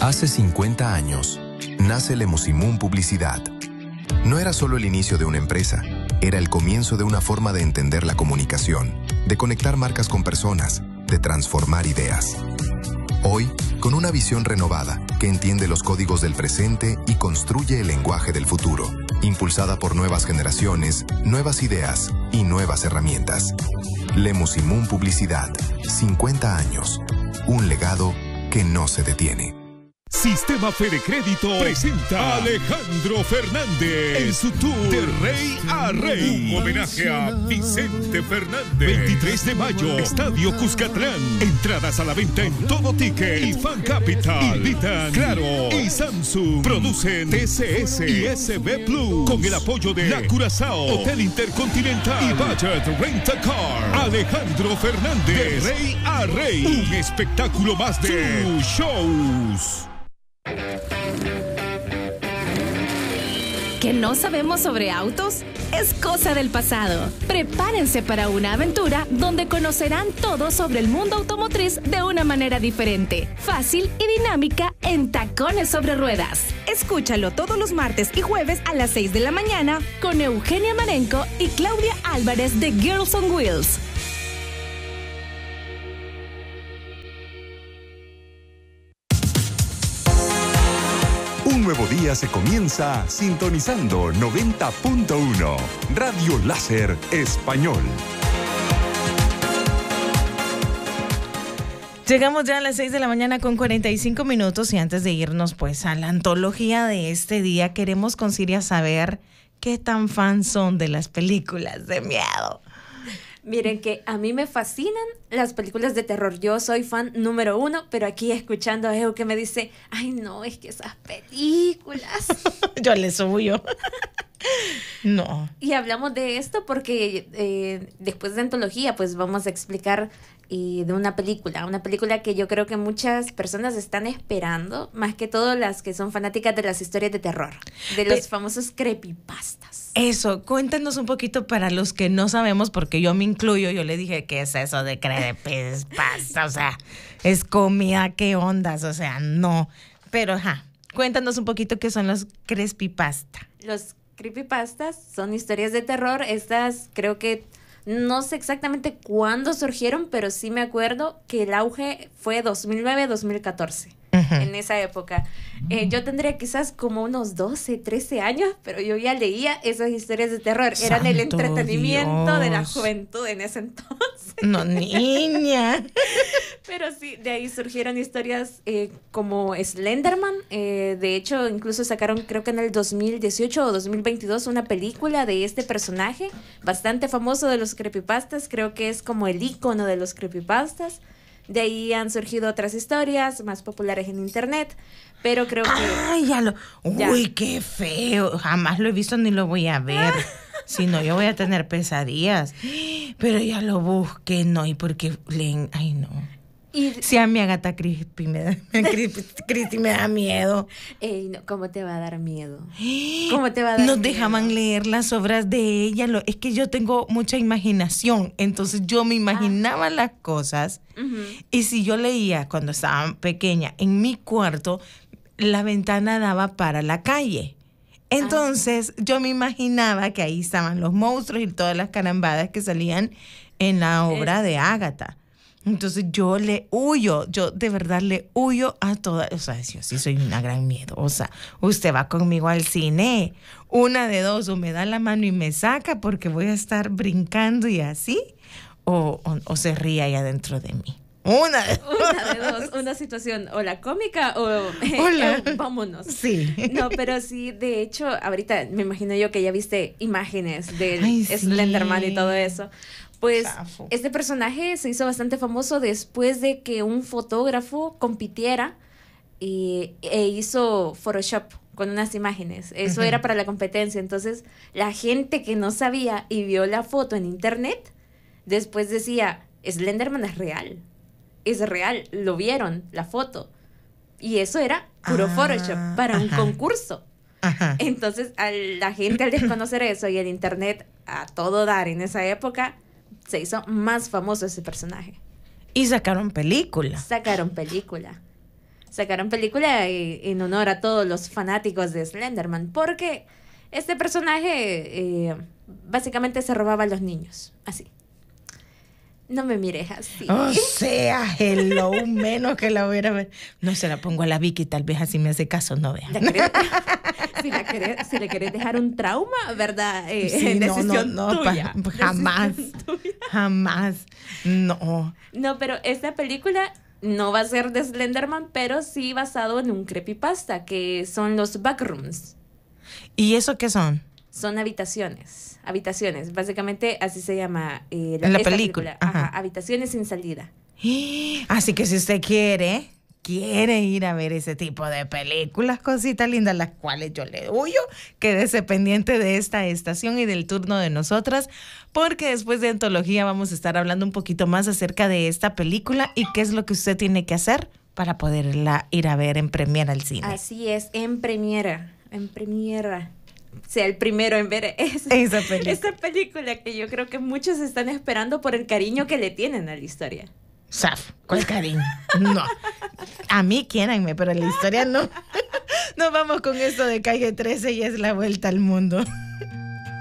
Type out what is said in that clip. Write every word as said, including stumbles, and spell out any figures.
Hace cincuenta años, nace Lemusimún Publicidad. No era solo el inicio de una empresa, era el comienzo de una forma de entender la comunicación, de conectar marcas con personas, de transformar ideas. Hoy, con una visión renovada que entiende los códigos del presente y construye el lenguaje del futuro, impulsada por nuevas generaciones, nuevas ideas y nuevas herramientas. Lemusimún Publicidad, cincuenta años, un legado que no se detiene. Sistema Fede Crédito presenta a Alejandro Fernández en su tour de Rey a Rey. Un homenaje a Vicente Fernández. veintitrés de mayo, Estadio Cuscatlán. Entradas a la venta en Todo Ticket y Fan Capital. Invitan Claro y Samsung. Producen T C S y S B Plus. Con el apoyo de La Curazao, Hotel Intercontinental y Budget Rent a Car. Alejandro Fernández, de Rey a Rey. Un espectáculo más de sus shows. ¿Que no sabemos sobre autos? Es cosa del pasado. Prepárense para una aventura donde conocerán todo sobre el mundo automotriz de una manera diferente, fácil y dinámica en Tacones sobre Ruedas. Escúchalo todos los martes y jueves a las seis de la mañana con Eugenia Marenco y Claudia Álvarez de Girls on Wheels. Un nuevo día se comienza sintonizando noventa punto uno, Radio Láser Español. Llegamos ya a las seis de la mañana con cuarenta y cinco minutos y antes de irnos pues a la antología de este día, queremos con Siria saber qué tan fans son de las películas de miedo. Miren que a mí me fascinan las películas de terror. Yo soy fan número uno, pero aquí escuchando a Evo que me dice, ay no, es que esas películas. Yo le suyo. No. Y hablamos de esto porque eh, después de antología, pues vamos a explicar eh, de una película. Una película que yo creo que muchas personas están esperando, más que todo las que son fanáticas de las historias de terror, de los Pe- famosos creepypastas. Eso, cuéntanos un poquito para los que no sabemos, porque yo me incluyo, yo le dije, ¿qué es eso de creepypasta? O sea, es comida, ¿qué ondas? O sea, no. Pero, ajá, cuéntanos un poquito qué son los creepypasta. Los creepypastas son historias de terror. Estas creo que no sé exactamente cuándo surgieron, pero sí me acuerdo que el auge fue dos mil nueve, dos mil catorce. Uh-huh. En esa época. Eh, yo tendría quizás como unos doce, trece años, pero yo ya leía esas historias de terror. Santo Eran el entretenimiento Dios. de la juventud en ese entonces. No, niña. Pero sí, de ahí surgieron historias eh, como Slenderman. Eh, de hecho, incluso sacaron, creo que en el dos mil dieciocho o dos mil veintidós, una película de este personaje bastante famoso de los creepypastas. Creo que es como el ícono de los creepypastas. De ahí han surgido otras historias más populares en internet, pero creo que... ¡Ay, ya lo... Ya. Uy, qué feo! Jamás lo he visto ni lo voy a ver. Si no, yo voy a tener pesadillas. Pero ya lo busqué, no, y porque leen... Ay, no. Y... Si a mi Agatha Christie me da, Christie me da miedo. Ey, no, ¿cómo te va a dar miedo? ¿Cómo te va a dar Nos miedo? dejaban leer las obras de ella. Lo, es que yo tengo mucha imaginación. Entonces yo me imaginaba ah. las cosas. Uh-huh. Y si yo leía cuando estaba pequeña en mi cuarto, la ventana daba para la calle. Entonces ah. yo me imaginaba que ahí estaban los monstruos y todas las carambadas que salían en la obra es... de Agatha. Entonces yo le huyo, yo de verdad le huyo a todas, o sea, yo sí soy una gran miedosa. Usted va conmigo al cine, una de dos, o me da la mano y me saca porque voy a estar brincando y así, o, o, o se ríe ahí adentro de mí. Una de dos. Una de dos, una situación o la cómica o Hola. Eh, vámonos. Sí. No, pero sí, de hecho, ahorita me imagino yo que ya viste imágenes del Ay, Slenderman sí. y todo eso. Pues Chafo. Este personaje se hizo bastante famoso después de que un fotógrafo compitiera y, e hizo Photoshop con unas imágenes. Eso uh-huh. era para la competencia. Entonces, la gente que no sabía y vio la foto en internet, después decía, Slenderman es real. Es real. Lo vieron, la foto. Y eso era puro ah, Photoshop para ajá. un concurso. Ajá. Entonces, a la gente al desconocer eso y el internet a todo dar en esa época, se hizo más famoso ese personaje. Y sacaron película. Sacaron película. sacaron película eh, en honor a todos los fanáticos de Slenderman, porque este personaje eh, básicamente se robaba a los niños, así. No me mires así. O sea, hello, menos que la hubiera ver. No se la pongo a la Vicky, tal vez así me hace caso, no vean. ¿La querés, si, la querés, si le querés dejar un trauma, ¿verdad? Eh, Sí, no, decisión no, no, tuya. pa- jamás, Decisión tuya. jamás, no. No, pero esta película no va a ser de Slenderman, pero sí basado en un creepypasta, que son los backrooms. ¿Y eso qué son? Son habitaciones, habitaciones, básicamente así se llama eh, En la esta película, Ajá, ajá. habitaciones sin salida. Así que si usted quiere, quiere ir a ver ese tipo de películas, cositas lindas, las cuales yo le huyo, quédese pendiente de esta estación y del turno de nosotras, porque después de Antología vamos a estar hablando un poquito más acerca de esta película y qué es lo que usted tiene que hacer para poderla ir a ver en premiere al cine. Así es, en premiera, en premiera. Sea el primero en ver esa, Esa película. esta película que yo creo que muchos están esperando por el cariño que le tienen a la historia. Saf, ¿cuál cariño? No. A mí quiéranme, pero en la historia no. Nos vamos con esto de Calle trece y es la vuelta al mundo.